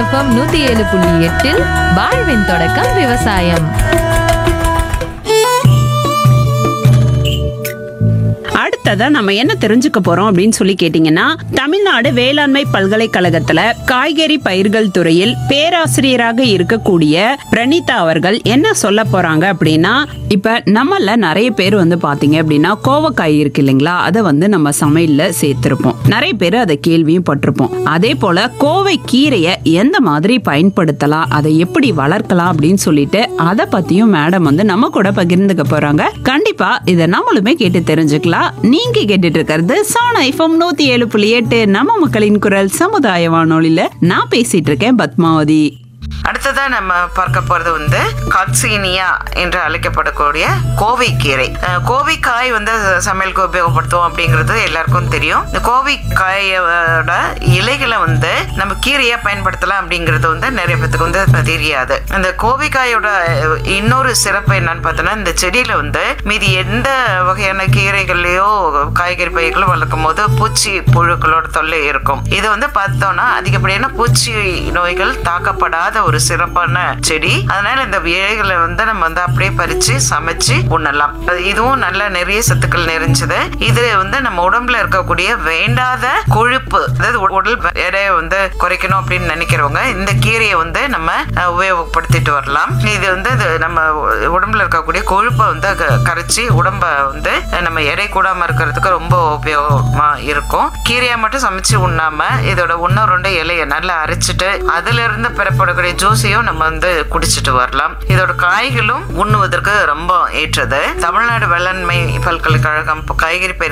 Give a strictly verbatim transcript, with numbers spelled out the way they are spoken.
FM நூத்தி ஏழு புள்ளி எட்டில் வாழ்வின் தொடக்கம் விவசாயம். அடுத்ததா நம்ம என்ன தெரிஞ்சுக்க போறோம் அப்படின்னு சொல்லி கேட்டீங்கன்னா, தமிழ்நாடு வேளாண்மை பல்கலைக்கழகத்துல காய்கறி பயிர்கள் துறையில் பேராசிரியராக இருக்கக்கூடிய பிரணீதா அவர்கள் என்ன சொல்ல போறாங்க அப்படின்னா, இப்ப நம்மள நிறைய பேர் வந்து பாத்தீங்க அப்படின்னா கோவக்காய் இருக்கு இல்லைங்களா, அதை வந்து நம்ம சமையல்ல சேர்த்திருப்போம். நிறைய பேர் அதை கேள்வியும் பட்டிருப்போம். அதே போல கோவை கீரையை எந்த மாதிரி பயன்படுத்தலாம், அதை எப்படி வளர்க்கலாம் அப்படின்னு சொல்லிட்டு அதை பத்தியும் மேடம் வந்து நம்ம கூட பகிர்ந்துக்க போறாங்க. கண்டிப்பா இதை நம்மளுமே கேட்டு தெரிஞ்சுக்கலாம். நீங்க கேட்டுட்டு இருக்கிறது சோனா எஃப்எம் நூத்தி ஏழு புள்ளி எட்டு நம்ம மக்களின் குரல் சமுதாய வானொலியில நான் பேசிட்டு இருக்கேன் பத்மாவதி. அடுத்ததா நம்ம பார்க்க போறது வந்து காக்சீனியா என்று அழைக்கப்படக்கூடிய கோவைக்கீரை. கோவைக்காய் வந்து சமையலுக்கு உபயோகப்படுத்துவோம் அப்படிங்கிறது எல்லாருக்கும் தெரியும். இந்த கோவைக்காயோட இலைகளை வந்து நம்ம கீரையா பயன்படுத்தலாம் அப்படிங்கிறது வந்து நிறைய பேத்துக்கு வந்து தெரியாது. அந்த கோவைக்காயோட இன்னொரு சிறப்பு என்னன்னு பார்த்தோன்னா, இந்த செடியில வந்து மீதி எந்த வகையான கீரைகள்லயோ காய்கறி பயிர்களும் வளர்க்கும் போது பூச்சி புழுக்களோட தொல்லை இருக்கும். இது வந்து பார்த்தோம்னா அதிகப்படியான பூச்சி நோய்கள் தாக்கப்படாத ஒரு சிறப்பான செடி. அதனால இந்த இலைகளை வந்து நம்ம வந்து அப்படியே பறிச்சு சமைச்சு உண்ணலாம். இதுவும் நல்ல நிறைய சத்துக்கள் நிறைஞ்சது. இது வந்து நம்ம உடம்புல இருக்கக்கூடிய வேண்டாத கொழுப்பு, அதாவது உடல் எடையை வந்து குறைக்கணும் அப்படின்னு நினைக்கிறவங்க இந்த கீரையை வந்து நம்ம உபயோகப்படுத்திட்டு வரலாம். இது வந்து நம்ம உடம்புல இருக்கக்கூடிய கொழுப்பை வந்து கரைச்சி உடம்ப வந்து நம்ம எடை கூடாம இருக்கிறதுக்கு ரொம்ப உபயோகமா இருக்கும். கீரையை மட்டும் சமைச்சு உண்ணாம இதோட ஒன்னு ரெண்டு இலையை நல்லா அரைச்சிட்டு அதுல இருந்து பெறப்படக்கூடிய ஜூஸையும் நம்ம வந்து குடிச்சிட்டு வரலாம். இதோட காய்களும் உண்ணுவதற்கு ரொம்ப ஏற்றது. தமிழ்நாடு வேளாண்மை பல்கலைக்கழகம் காய்கறி பயிர்